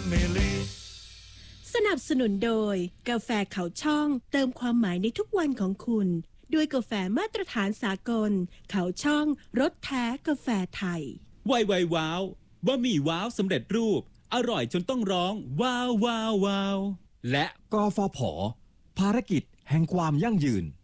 Family สนับสนุนโดยกาแฟเขาช่องเติมความหมายในทุกวันของคุณด้วยกาแฟมาตรฐานสากลเขาช่องรสแท้กาแฟไทยไวว้าวบะหมี่ว้าวสำเร็จรูปอร่อยจนต้องร้องว้าวว้าวว้าวและกฟผ.ภารกิจแห่งความยั่งยืน